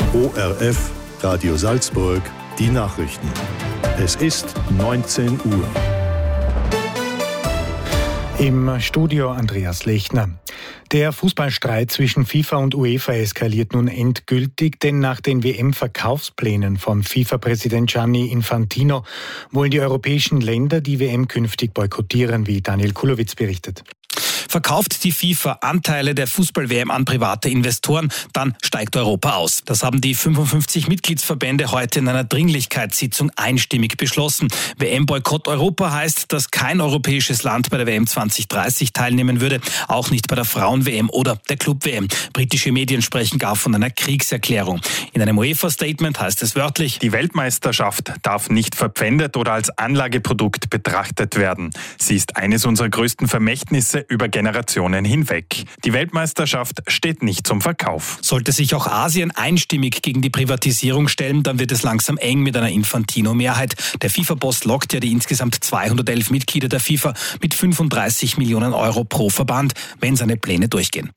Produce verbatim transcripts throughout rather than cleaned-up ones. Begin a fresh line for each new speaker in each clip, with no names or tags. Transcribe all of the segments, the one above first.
O R F, Radio Salzburg, die Nachrichten. Es ist neunzehn Uhr.
Im Studio Andreas Lechner. Der Fußballstreit zwischen FIFA und UEFA eskaliert nun endgültig, denn nach den W M-Verkaufsplänen von FIFA-Präsident Gianni Infantino wollen die europäischen Länder die W M künftig boykottieren, wie Daniel Kulowitz berichtet.
Verkauft die FIFA Anteile der Fußball-W M an private Investoren, dann steigt Europa aus. Das haben die fünfundfünfzig Mitgliedsverbände heute in einer Dringlichkeitssitzung einstimmig beschlossen. W M-Boykott Europa heißt, dass kein europäisches Land bei der W M zwanzig dreißig teilnehmen würde, auch nicht bei der Frauen-W M oder der Club-W M. Britische Medien sprechen gar von einer Kriegserklärung. In einem UEFA-Statement heißt es wörtlich:
Die Weltmeisterschaft darf nicht verpfändet oder als Anlageprodukt betrachtet werden. Sie ist eines unserer größten Vermächtnisse über Generationen hinweg. Die Weltmeisterschaft steht nicht zum Verkauf.
Sollte sich auch Asien einstimmig gegen die Privatisierung stellen, dann wird es langsam eng mit einer Infantino-Mehrheit. Der FIFA-Boss lockt ja die insgesamt zweihundertelf Mitglieder der FIFA mit fünfunddreißig Millionen Euro pro Verband, wenn seine Pläne durchgehen.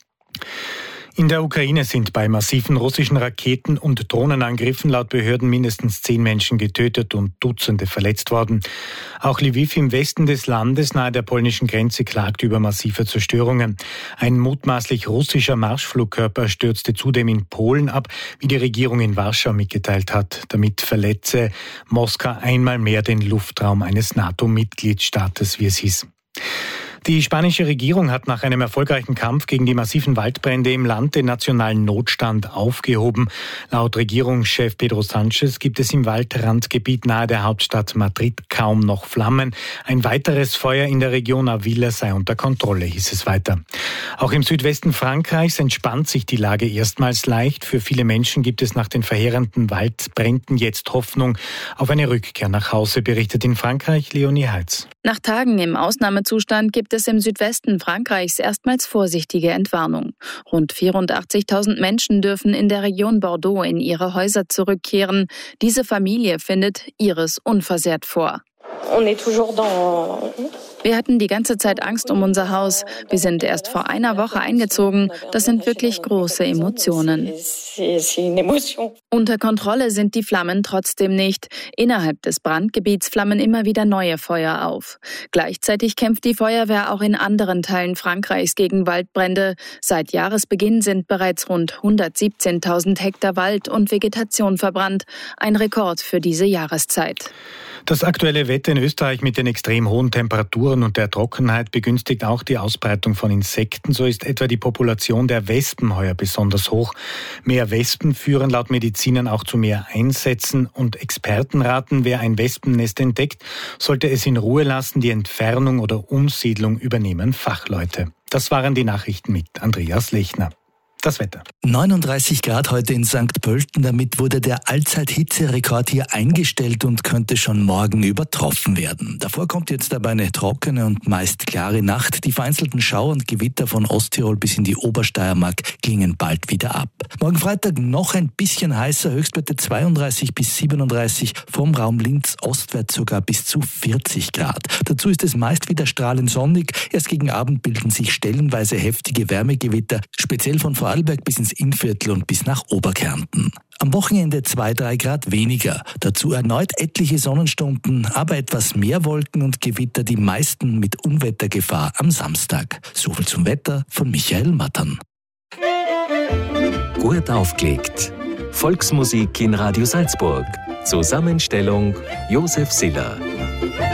In der Ukraine sind bei massiven russischen Raketen- und Drohnenangriffen laut Behörden mindestens zehn Menschen getötet und Dutzende verletzt worden. Auch Lviv im Westen des Landes nahe der polnischen Grenze klagt über massive Zerstörungen. Ein mutmaßlich russischer Marschflugkörper stürzte zudem in Polen ab, wie die Regierung in Warschau mitgeteilt hat. Damit verletze Moskau einmal mehr den Luftraum eines NATO-Mitgliedstaates, wie es hieß. Die spanische Regierung hat nach einem erfolgreichen Kampf gegen die massiven Waldbrände im Land den nationalen Notstand aufgehoben. Laut Regierungschef Pedro Sánchez gibt es im Waldrandgebiet nahe der Hauptstadt Madrid kaum noch Flammen. Ein weiteres Feuer in der Region Avila sei unter Kontrolle, hieß es weiter. Auch im Südwesten Frankreichs entspannt sich die Lage erstmals leicht. Für viele Menschen gibt es nach den verheerenden Waldbränden jetzt Hoffnung auf eine Rückkehr nach Hause, berichtet in Frankreich Leonie Heitz.
Nach Tagen im Ausnahmezustand gibt es im Südwesten Frankreichs erstmals vorsichtige Entwarnung. Rund vierundachtzigtausend Menschen dürfen in der Region Bordeaux in ihre Häuser zurückkehren. Diese Familie findet ihres unversehrt vor. Wir hatten die ganze Zeit Angst um unser Haus. Wir sind erst vor einer Woche eingezogen. Das sind wirklich große Emotionen. Unter Kontrolle sind die Flammen trotzdem nicht. Innerhalb des Brandgebiets flammen immer wieder neue Feuer auf. Gleichzeitig kämpft die Feuerwehr auch in anderen Teilen Frankreichs gegen Waldbrände. Seit Jahresbeginn sind bereits rund hundertsiebzehntausend Hektar Wald und Vegetation verbrannt. Ein Rekord für diese Jahreszeit.
Das aktuelle Wetter in Österreich mit den extrem hohen Temperaturen und der Trockenheit begünstigt auch die Ausbreitung von Insekten. So ist etwa die Population der Wespen heuer besonders hoch. Mehr Wespen führen laut Medizinern auch zu mehr Einsätzen und Experten raten, wer ein Wespennest entdeckt, sollte es in Ruhe lassen. Die Entfernung oder Umsiedlung übernehmen Fachleute. Das waren die Nachrichten mit Andreas Lechner. Das Wetter.
neununddreißig Grad heute in Sankt Pölten. Damit wurde der Allzeit-Hitzerekord hier eingestellt und könnte schon morgen übertroffen werden. Davor kommt jetzt aber eine trockene und meist klare Nacht. Die vereinzelten Schau- und Gewitter von Osttirol bis in die Obersteiermark klingen bald wieder ab. Morgen Freitag noch ein bisschen heißer, Höchstwerte zweiunddreißig bis siebenunddreißig, vom Raum Linz ostwärts sogar bis zu vierzig Grad. Dazu ist es meist wieder strahlend sonnig. Erst gegen Abend bilden sich stellenweise heftige Wärmegewitter, speziell von Vorarlberg bis ins Innviertel und bis nach Oberkärnten. Am Wochenende zwei, drei Grad weniger. Dazu erneut etliche Sonnenstunden, aber etwas mehr Wolken und Gewitter, die meisten mit Unwettergefahr am Samstag. Soviel zum Wetter von Michael Mattern.
Gut aufgelegt. Volksmusik in Radio Salzburg. Zusammenstellung Josef Siller.